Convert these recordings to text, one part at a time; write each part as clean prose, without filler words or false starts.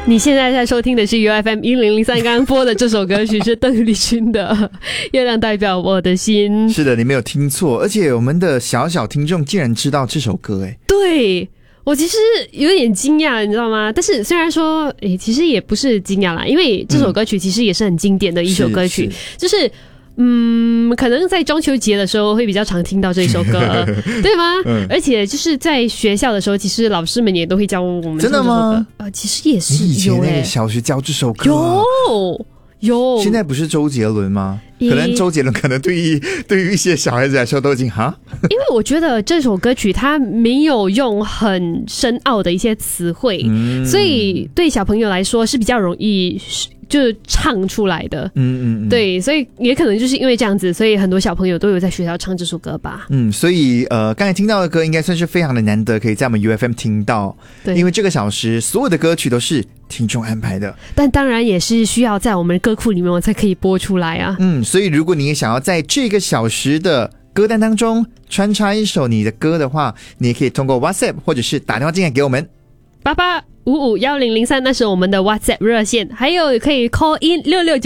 你现在在收听的是 UFM 1003，刚刚播的这首歌曲是邓丽君的《月亮代表我的心》。 是的，你没有听错，而且我们的小小听众竟然知道这首歌诶。 对，我其实有点惊讶，你知道吗？但是虽然说其实也不是惊讶啦，因为这首歌曲其实也是很经典的一首歌曲，就是可能在中秋节的时候会比较常听到这首歌对吗？而且就是在学校的时候，其实老师们也都会教我们唱这首歌。真的吗？其实也是有以前那个小学教这首歌有。 现在不是周杰伦吗？可能周杰伦可能对于一些小孩子来说都已经因为我觉得这首歌曲它没有用很深奥的一些词汇，所以对小朋友来说是比较容易就是唱出来的。对，所以也可能就是因为这样子，所以很多小朋友都有在学校唱这首歌吧。 所以刚才听到的歌应该算是非常的难得，可以在我们 UFM 听到。对，因为这个小时所有的歌曲都是听众安排的， 但当然也是需要在我们歌库里面我才可以播出来啊。 所以如果你也想要在这个小时的歌单当中穿插一首你的歌的话，你也可以通过 WhatsApp 或者是打电话进来给我们 88551003，那是我们的 WhatsApp 热线，还有可以 call in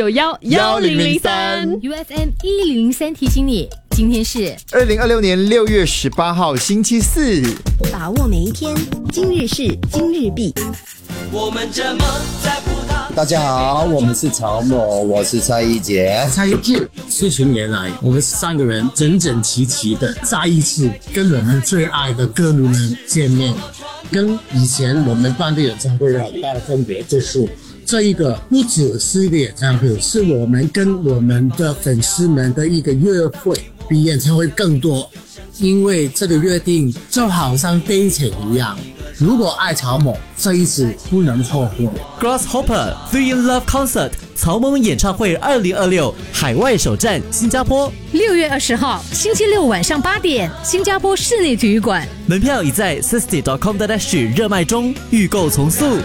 66911003。 UFM 1003提醒你，今天是 2026年6月18号星期四， 把握每一天，今日事今日毕。 我们这么在葡萄。 大家好，我们是曹某，我是蔡一杰。 蔡一杰，40年来，我们3个人整整齐齐的再一次跟我们最爱的歌迷们见面。跟以前我们办的演唱会有很大的分别，就是这一个不只是一个演唱会，是我们跟我们的粉丝们的一个约会，比演唱会更多。因为这个约定就好像dating一样，如果爱曹某，这一次不能错过。 Grasshopper Three in Love Concert 曹萌演唱会2026海外首站新加坡 ，6月20号星期六晚上8点，新加坡室内体育馆， 门票已在 sisty.com.sg 热卖中，预购从速。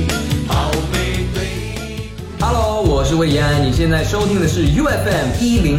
Hello， 我是魏延安，你现在收听的是 UFM 10